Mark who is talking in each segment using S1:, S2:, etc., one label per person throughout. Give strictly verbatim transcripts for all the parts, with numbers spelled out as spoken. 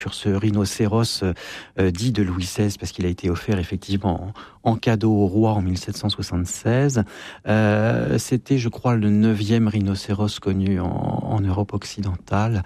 S1: sur ce rhinocéros euh, dit de Louis seize, parce qu'il a été offert effectivement en, en cadeau au roi en mille sept cent soixante-seize. Euh, c'était, je crois, le neuvième rhinocéros connu en, en Europe occidentale.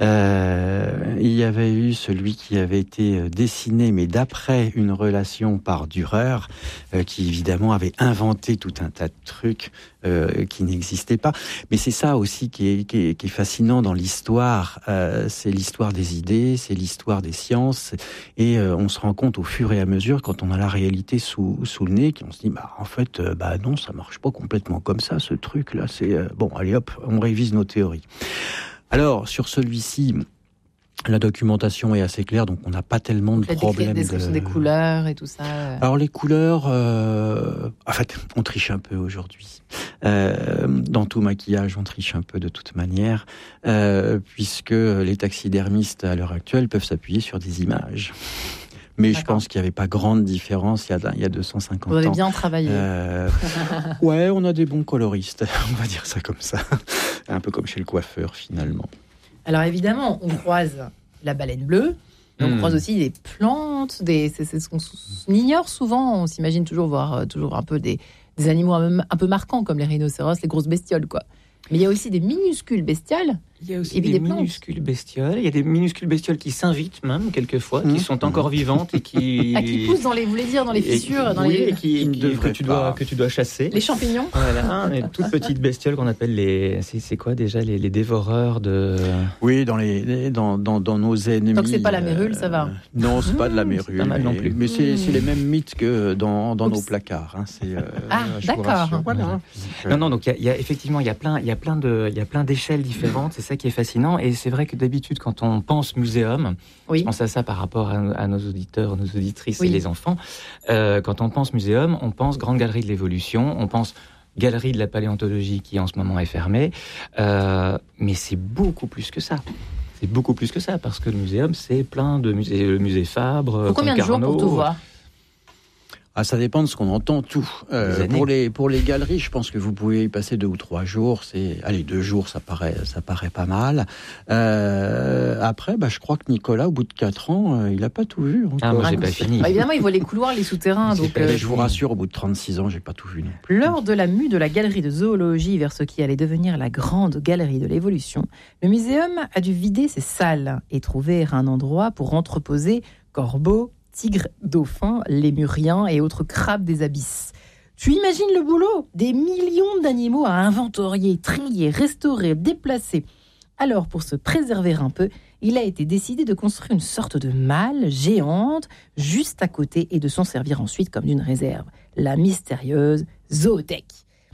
S1: Euh, il y avait eu celui qui avait été dessiné, mais d'après une relation par Dürer, euh, qui évidemment avait inventé tout un tas de trucs euh, qui n'existaient pas. Mais c'est ça aussi qui est, qui est, qui est fascinant dans l'histoire. Euh, c'est l'histoire des idées, c'est l'histoire des sciences, et euh, on se rend compte au fur et à mesure, quand on a la réalité sous, sous le nez, qu'on se dit, bah en fait, euh, bah non, ça marche pas complètement comme ça, ce truc-là. C'est euh, bon, allez hop, on révise nos théories. Alors sur celui-ci, la documentation est assez claire, donc on n'a pas tellement de problèmes.
S2: La description
S1: de...
S2: des couleurs et tout ça.
S1: Alors les couleurs, euh... en fait, on triche un peu aujourd'hui. Euh, dans tout maquillage, on triche un peu de toute manière, euh, puisque les taxidermistes à l'heure actuelle peuvent s'appuyer sur des images. Mais D'accord. je pense qu'il n'y avait pas grande différence il y a, il y a deux cent cinquante ans.
S2: Vous avez bien travaillé.
S1: Euh, ouais, on a des bons coloristes, on va dire ça comme ça. Un peu comme chez le coiffeur, finalement.
S2: Alors évidemment, on croise la baleine bleue, mais on mmh. croise aussi des plantes, des, c'est, c'est ce qu'on ignore souvent. On s'imagine toujours voir euh, toujours un peu des, des animaux un, un peu marquants, comme les rhinocéros, les grosses bestioles, quoi. Mais il y a aussi des minuscules bestioles.
S3: Il y a aussi des, des minuscules bestioles. Il y a des minuscules bestioles qui s'invitent même, quelquefois, mmh. qui sont encore vivantes et qui...
S2: Ah, qui poussent dans les, vous voulez dire, dans les fissures,
S3: et,
S2: dans
S3: oui,
S2: les...
S3: et qui, qui, que, tu dois, que tu dois chasser.
S2: Les champignons.
S3: Voilà, les toutes petites bestioles qu'on appelle les... C'est, c'est quoi déjà, les, les dévoreurs de...
S1: Oui, dans, les, dans, dans, dans nos ennemis...
S2: Donc c'est pas la mérule, euh, ça va.
S1: Non, c'est mmh, pas de la mérule. C'est pas
S3: mal non plus.
S1: Mais c'est, mmh. c'est les mêmes mythes que dans, dans nos placards. Hein. C'est, euh,
S2: ah, d'accord.
S1: Voilà.
S3: Non, non, donc il y, y a effectivement, il y a plein, il y a plein de, il y a plein d'échelles différentes. C'est ça qui est fascinant. Et c'est vrai que d'habitude, quand on pense muséum, oui. je pense à ça par rapport à, à nos auditeurs, nos auditrices oui. et les enfants. Euh, quand on pense muséum, on pense Grande Galerie de l'Évolution, on pense Galerie de la Paléontologie qui en ce moment est fermée. Euh, mais c'est beaucoup plus que ça. C'est beaucoup plus que ça, parce que le muséum, c'est plein de musées. Le musée Fabre,
S2: pour combien de jours pour tout voir ?
S1: Ah, ça dépend de ce qu'on entend tout. Euh, pour les pour les galeries, je pense que vous pouvez y passer deux ou trois jours. C'est allez deux jours, ça paraît ça paraît pas mal. Euh, après, bah je crois que Nicolas, au bout de quatre ans, euh, il a pas tout vu. Encore.
S3: Ah, moi j'ai pas fini.
S2: Bah, évidemment, il voit les couloirs, les souterrains. Donc,
S1: euh, je vous rassure, au bout de trente-six ans, j'ai pas tout vu non plus.
S2: Lors de la mue de la galerie de zoologie vers ce qui allait devenir la grande galerie de l'évolution, le muséum a dû vider ses salles et trouver un endroit pour entreposer corbeaux, tigres, dauphins, lémuriens et autres crabes des abysses. Tu imagines le boulot ? Des millions d'animaux à inventorier, trier, restaurer, déplacer. Alors, pour se préserver un peu, il a été décidé de construire une sorte de malle géante juste à côté et de s'en servir ensuite comme d'une réserve. La mystérieuse zoothèque.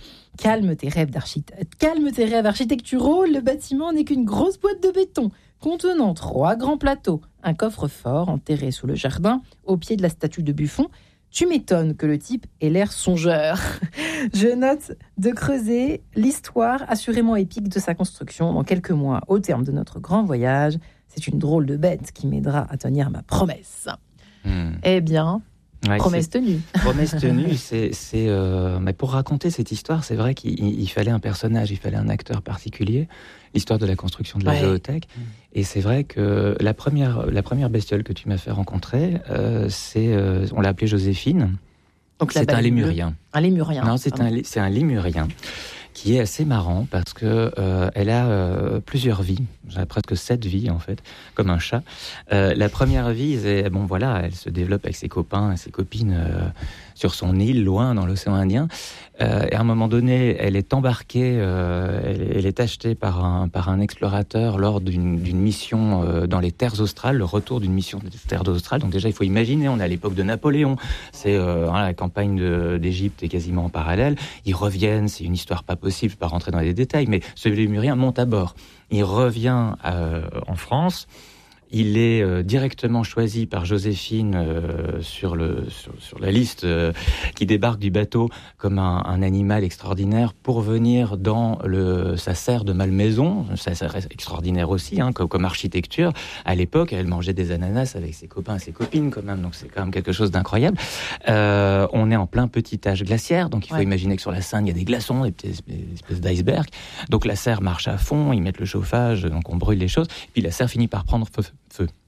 S2: Calme tes rêves d'architecte. Calme tes rêves architecturaux, le bâtiment n'est qu'une grosse boîte de béton contenant trois grands plateaux, un coffre-fort enterré sous le jardin, au pied de la statue de Buffon. Tu m'étonnes que le type ait l'air songeur. Je note de creuser l'histoire assurément épique de sa construction dans quelques mois. Au terme de notre grand voyage, c'est une drôle de bête qui m'aidera à tenir ma promesse. Mmh. Eh bien... Ouais, promesse tenue.
S3: Promesse tenue, c'est, c'est euh, mais pour raconter cette histoire, c'est vrai qu'il il fallait un personnage, il fallait un acteur particulier. L'histoire de la construction de la ouais. zoothèque. Et c'est vrai que la première, la première bestiole que tu m'as fait rencontrer, euh, c'est, euh, on l'a appelée Joséphine. Donc c'est un lémurien.
S2: Un lémurien.
S3: Non, c'est un, c'est un lémurien qui est assez marrant parce que euh, elle a euh, plusieurs vies, presque sept vies en fait, comme un chat. Euh, la première vie, c'est, bon voilà, elle se développe avec ses copains et ses copines euh, sur son île, loin dans l'océan Indien. Euh, et à un moment donné, elle est embarquée, euh, elle, elle est achetée par un par un explorateur lors d'une, d'une mission euh, dans les terres australes, le retour d'une mission des terres australes. Donc déjà, il faut imaginer, on est à l'époque de Napoléon, c'est euh, hein, la campagne de, d'Égypte est quasiment en parallèle. Ils reviennent, c'est une histoire pas possible, je ne vais pas rentrer dans les détails, mais ce lémurien monte à bord. Il revient euh, en France. Il est euh, directement choisi par Joséphine euh, sur, le, sur, sur la liste euh, qui débarque du bateau comme un, un animal extraordinaire pour venir dans le, sa serre de Malmaison. Ça, ça reste extraordinaire aussi, hein, comme, comme architecture. À l'époque, elle mangeait des ananas avec ses copains et ses copines quand même, donc c'est quand même quelque chose d'incroyable. Euh, on est en plein petit âge glaciaire, donc il faut ouais. imaginer que sur la Seine, il y a des glaçons, des petites espèces d'icebergs. Donc la serre marche à fond, ils mettent le chauffage, donc on brûle les choses. Puis la serre finit par prendre feu. feu.